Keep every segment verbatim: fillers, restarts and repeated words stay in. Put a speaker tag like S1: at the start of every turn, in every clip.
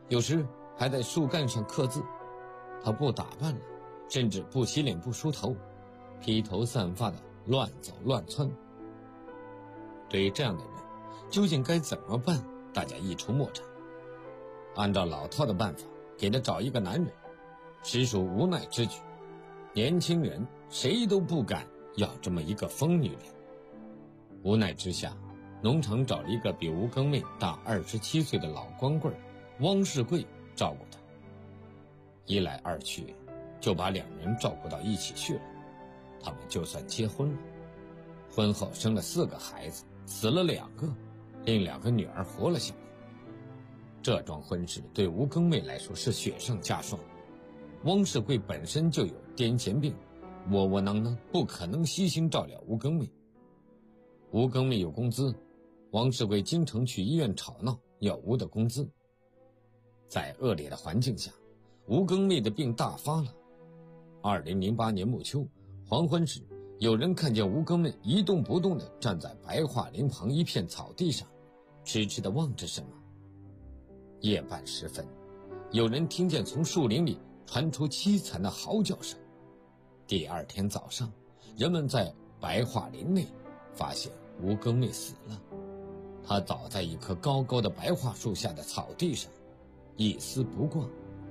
S1: 有时还在树干上刻字。他不打扮了，甚至不洗脸不梳头，披头散发的乱走乱窜。对于这样的人，究竟该怎么办？大家一筹莫展。按照老套的办法，给他找一个男人，实属无奈之举。年轻人谁都不敢要这么一个疯女人。无奈之下，农场找了一个比吴更妹大二十七岁的老光棍汪世贵照顾她。一来二去，就把两人照顾到一起去了。他们就算结婚了，婚后生了四个孩子，死了两个，另两个女儿活了下来。这桩婚事对吴更妹来说是雪上加霜。汪世贵本身就有癫痫病，窝窝囊囊，不可能悉心照料吴更妹。吴更妹有工资，汪世贵经常去医院吵闹要吴的工资。在恶劣的环境下，吴更妹的病大发了。二零零八年暮秋黄昏时，有人看见吴更妹一动不动地站在白桦林旁一片草地上，痴痴地望着什么。夜半时分，有人听见从树林里传出凄惨的嚎叫声。第二天早上，人们在白桦林内发现吴更妹死了。她倒在一棵高高的白桦树下的草地上，一丝不挂。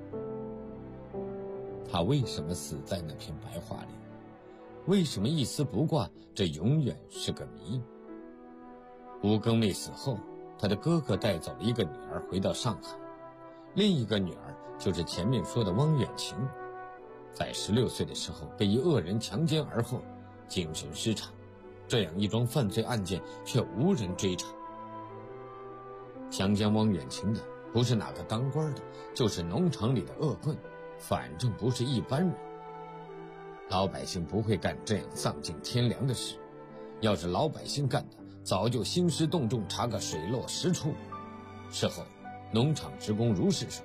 S1: 她为什么死在那片白桦林？为什么一丝不挂？这永远是个谜。吴更妹死后，她的哥哥带走了一个女儿回到上海，另一个女儿就是前面说的汪远晴，在十六岁的时候被一恶人强奸而后精神失常，这样一桩犯罪案件却无人追查。强奸汪远晴的不是哪个当官的，就是农场里的恶棍，反正不是一般人。老百姓不会干这样丧尽天良的事，要是老百姓干的，早就兴师动众查个水落石出。事后农场职工如是说。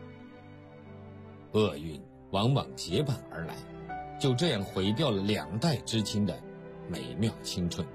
S1: 厄运往往结伴而来，就这样毁掉了两代知青的美妙青春。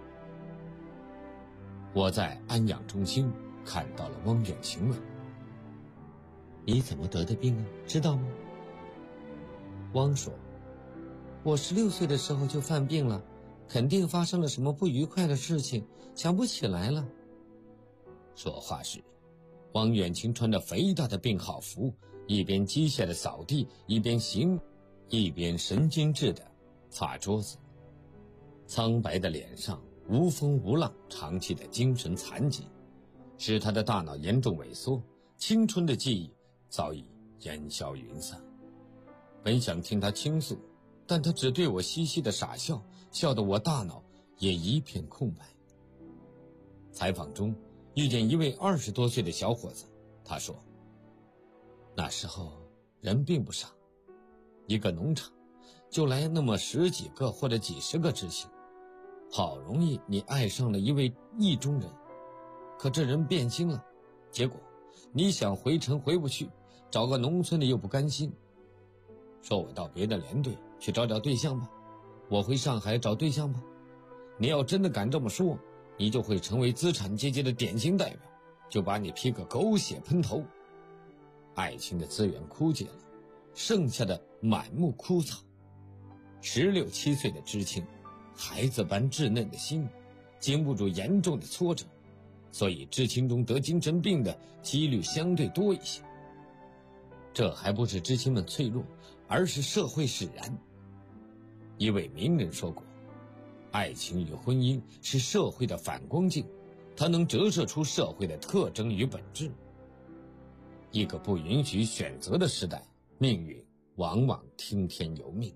S1: 我在安养中心看到了汪远晴问：你怎么得的病啊？知道吗？汪说：我十六岁的时候就犯病了，肯定发生了什么不愉快的事情，想不起来了。说话时，汪远晴穿着肥大的病号服，一边机械的扫地，一边行，一边神经质的擦桌子。苍白的脸上无风无浪，长期的精神残疾使他的大脑严重萎缩，青春的记忆早已烟消云散。本想听他倾诉，但他只对我嘻嘻的傻笑，笑得我大脑也一片空白。采访中遇见一位二十多岁的小伙子，他说：那时候人并不少，一个农场就来那么十几个或者几十个知青，好容易你爱上了一位意中人，可这人变心了，结果你想回城回不去，找个农村的又不甘心，说我到别的连队去找找对象吧，我回上海找对象吧。你要真的敢这么说，你就会成为资产阶级的典型代表，就把你劈个狗血喷头。爱情的资源枯竭了，剩下的满目枯草。十六七岁的知青，孩子般稚嫩的心，经不住严重的挫折，所以知青中得精神病的几率相对多一些。这还不是知青们脆弱，而是社会使然。一位名人说过，爱情与婚姻是社会的反光镜，它能折射出社会的特征与本质。一个不允许选择的时代，命运往往听天由命。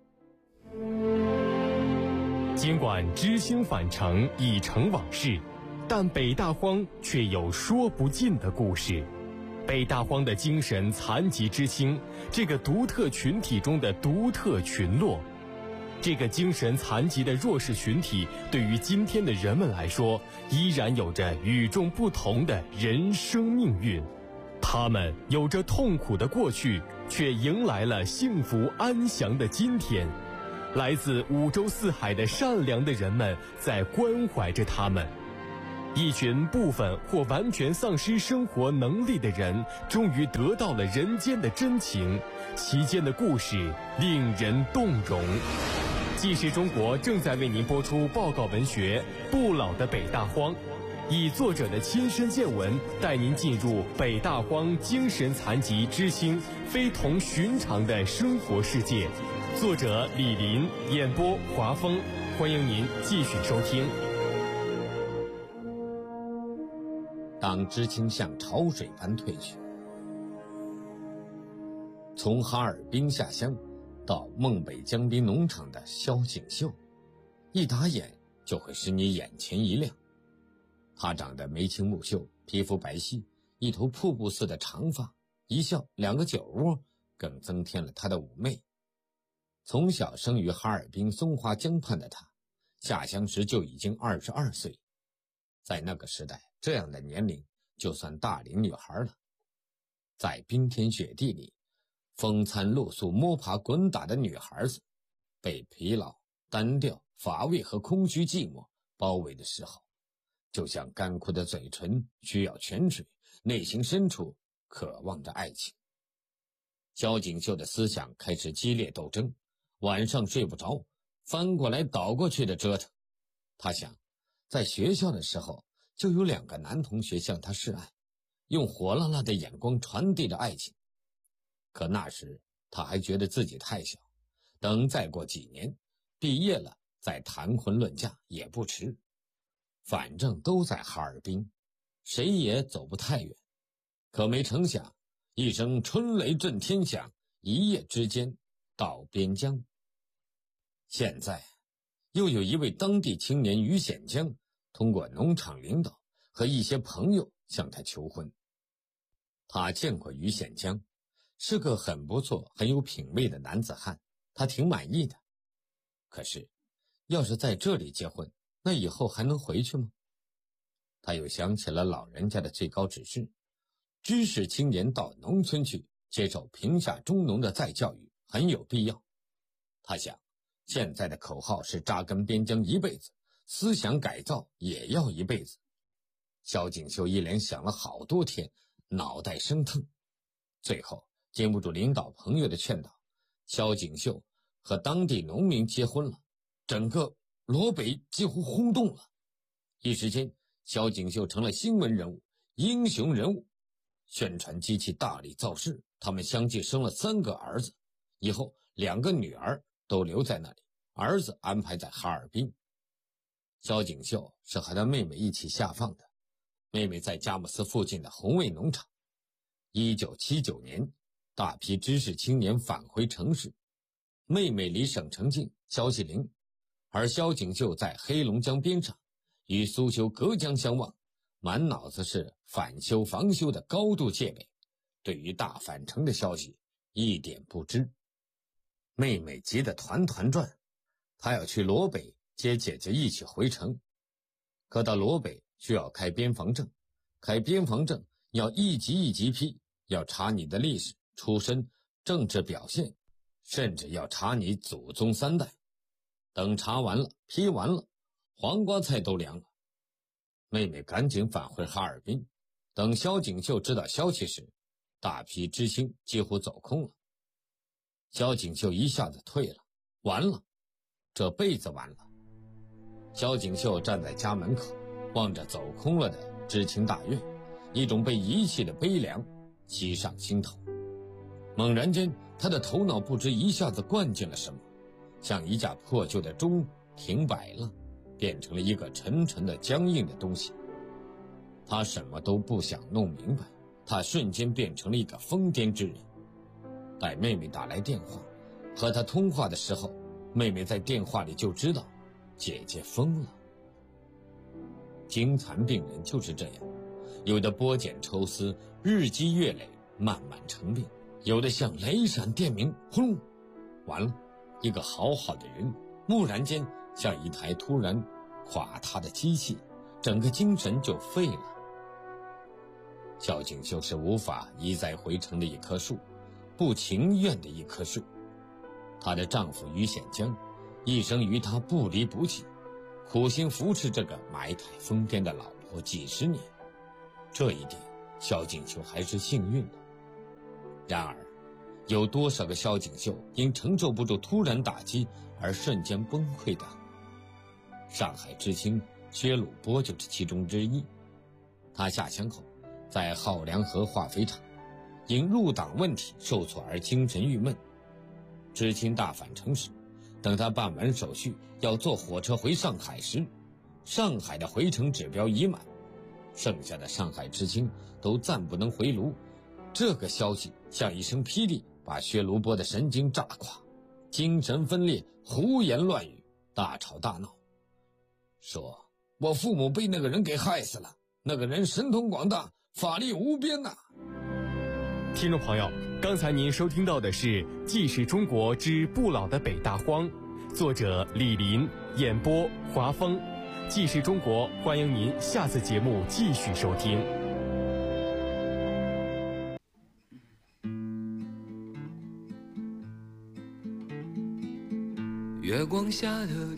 S2: 尽管知青返城已成往事，但北大荒却有说不尽的故事。北大荒的精神残疾知青，这个独特群体中的独特群落，这个精神残疾的弱势群体，对于今天的人们来说，依然有着与众不同的人生命运。他们有着痛苦的过去，却迎来了幸福安详的今天。来自五洲四海的善良的人们在关怀着他们。 一群部分或完全丧失生活能力的人，终于得到了人间的真情，其间的故事令人动容。纪实中国正在为您播出报告文学《不老的北大荒》，以作者的亲身见闻带您进入北大荒精神残疾知青非同寻常的生活世界。作者李林，演播华峰，欢迎您继续收听。
S1: 当知青像潮水般退去，从哈尔滨下乡到孟北江滨农场的萧景秀，一打眼就会使你眼前一亮。他长得眉清目秀，皮肤白皙，一头瀑布似的长发，一笑两个酒窝，更增添了他的妩媚。从小生于哈尔滨松花江畔的他，下乡时就已经二十二岁。在那个时代，这样的年龄就算大龄女孩了。在冰天雪地里风餐露宿摸爬滚打的女孩子，被疲劳、单调、乏味和空虚寂寞包围的时候，就像干枯的嘴唇需要泉水，内心深处渴望着爱情。萧景秀的思想开始激烈斗争，晚上睡不着，翻过来倒过去的折腾。他想，在学校的时候就有两个男同学向他示爱，用火辣辣的眼光传递着爱情。可那时他还觉得自己太小，等再过几年毕业了再谈婚论嫁也不迟。反正都在哈尔滨，谁也走不太远。可没成想，一声春雷震天响，一夜之间到边疆。现在又有一位当地青年于显江，通过农场领导和一些朋友向他求婚。他见过于显江，是个很不错很有品味的男子汉，他挺满意的。可是要是在这里结婚，那以后还能回去吗？他又想起了老人家的最高指示，知识青年到农村去接受贫下中农的再教育很有必要。他想，现在的口号是扎根边疆一辈子，思想改造也要一辈子。萧景秀一连想了好多天，脑袋生疼。最后经不住领导朋友的劝导，萧景秀和当地农民结婚了，整个罗北几乎轰动了。一时间，萧景秀成了新闻人物、英雄人物。宣传机器大力造势，他们相继生了三个儿子，以后两个女儿都留在那里，儿子安排在哈尔滨。萧景秀是和他妹妹一起下放的，妹妹在佳木斯附近的红卫农场。一九七九年，大批知识青年返回城市，妹妹离省城近，消息灵，而萧景秀在黑龙江边上，与苏修隔江相望，满脑子是反修防修的高度戒备，对于大返城的消息一点不知。妹妹急得团团转，她要去罗北接姐姐一起回城。可到罗北需要开边防证，开边防证要一级一级批，要查你的历史、出身、政治表现，甚至要查你祖宗三代。等查完了，批完了，黄瓜菜都凉了。妹妹赶紧返回哈尔滨，等萧景秀知道消息时，大批知青几乎走空了。萧景秀一下子退了，完了，这辈子完了。萧景秀站在家门口，望着走空了的知青大院，一种被遗弃的悲凉袭上心头。猛然间，他的头脑不知一下子灌进了什么，像一架破旧的钟停摆了，变成了一个沉沉的僵硬的东西。他什么都不想弄明白，他瞬间变成了一个疯癫之人。待妹妹打来电话，和他通话的时候，妹妹在电话里就知道姐姐疯了。精残病人就是这样，有的剥茧抽丝，日积月累，慢慢成病；有的像雷闪电鸣，轰，完了，一个好好的人蓦然间像一台突然垮塌的机器，整个精神就废了。萧景秀是无法一再回城的一棵树，不情愿的一棵树。她的丈夫于显江一生与她不离不弃，苦心扶持这个埋汰疯癫的老婆。 活几十年。这一点，萧景秀还是幸运的。然而，有多少个萧景秀因承受不住突然打击而瞬间崩溃的？上海知青薛鲁波就是其中之一。他下乡后，在浩良河化肥厂因入党问题受挫而精神郁闷。知青大返城时，等他办完手续要坐火车回上海时，上海的回程指标已满，剩下的上海知青都暂不能回炉。这个消息像一声霹雳，把薛卢波的神经炸垮，精神分裂，胡言乱语，大吵大闹，说我父母被那个人给害死了，那个人神通广大，法力无边呐、啊！
S2: 听众朋友，刚才您收听到的是《纪实中国之不老的北大荒》，作者李林，演播华峰。纪实中国，欢迎您下次节目继续收听。
S3: 月光下的